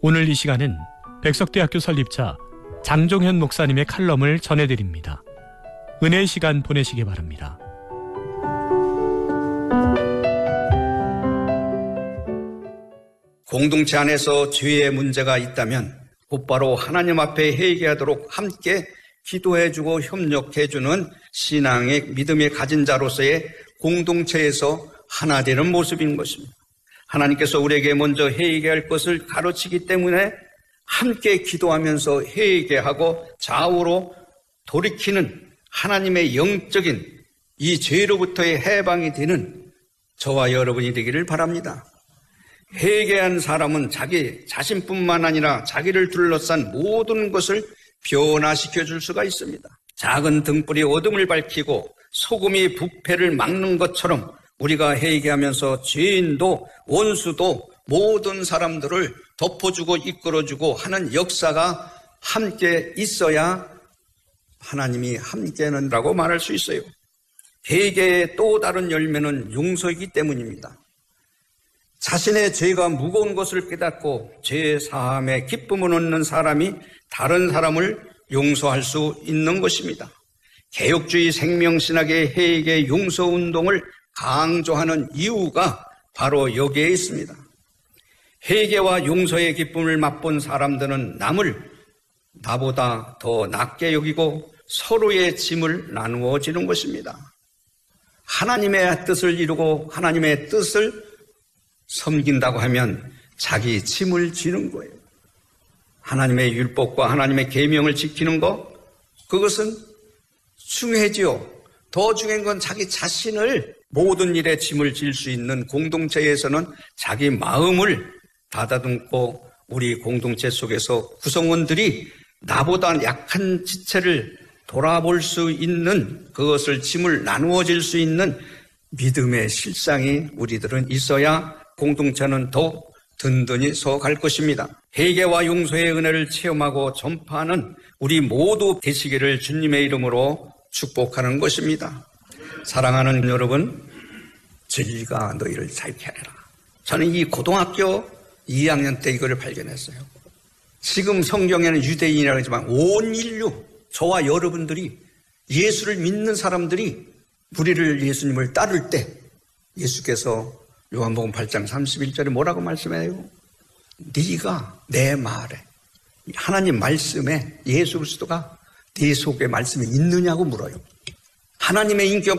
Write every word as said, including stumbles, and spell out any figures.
오늘 이 시간은 백석대학교 설립자 장종현 목사님의 칼럼을 전해드립니다. 은혜의 시간 보내시기 바랍니다. 공동체 안에서 죄의 문제가 있다면 곧바로 하나님 앞에 회개하도록 함께 기도해주고 협력해주는 신앙의 믿음의 가진 자로서의 공동체에서 하나 되는 모습인 것입니다. 하나님께서 우리에게 먼저 회개할 것을 가르치기 때문에 함께 기도하면서 회개하고 좌우로 돌이키는 하나님의 영적인 이 죄로부터의 해방이 되는 저와 여러분이 되기를 바랍니다. 회개한 사람은 자기 자신뿐만 아니라 자기를 둘러싼 모든 것을 변화시켜 줄 수가 있습니다. 작은 등불이 어둠을 밝히고 소금이 부패를 막는 것처럼 우리가 회개하면서 죄인도 원수도 모든 사람들을 덮어주고 이끌어주고 하는 역사가 함께 있어야 하나님이 함께하는라고 말할 수 있어요. 회개의 또 다른 열매는 용서이기 때문입니다. 자신의 죄가 무거운 것을 깨닫고 죄 사함의 기쁨을 얻는 사람이 다른 사람을 용서할 수 있는 것입니다. 개혁주의 생명신학의 회개 용서 운동을 강조하는 이유가 바로 여기에 있습니다. 회개와 용서의 기쁨을 맛본 사람들은 남을 나보다 더 낮게 여기고 서로의 짐을 나누어지는 것입니다. 하나님의 뜻을 이루고 하나님의 뜻을 섬긴다고 하면 자기 짐을 지는 거예요. 하나님의 율법과 하나님의 계명을 지키는 것, 그것은 중요하지요. 더 중요한 건 자기 자신을 모든 일에 짐을 질 수 있는 공동체에서는 자기 마음을 가다듬고 우리 공동체 속에서 구성원들이 나보다 약한 지체를 돌아볼 수 있는 그것을 짐을 나누어질 수 있는 믿음의 실상이 우리들은 있어야 공동체는 더 든든히 서갈 것입니다. 회개와 용서의 은혜를 체험하고 전파하는 우리 모두 되시기를 주님의 이름으로 축복하는 것입니다. 사랑하는 여러분, 진리가 너희를 자유케 하리라. 저는 이 고등학교 이 학년 때 이거를 발견했어요. 지금 성경에는 유대인이라고 하지만 온 인류, 저와 여러분들이 예수를 믿는 사람들이 우리를 예수님을 따를 때 예수께서 요한복음 팔 장 삼십일 절에 뭐라고 말씀해요? 네가 내 말에, 하나님 말씀에 예수 그리스도가 네 속에 말씀이 있느냐고 물어요. 하나님의 인격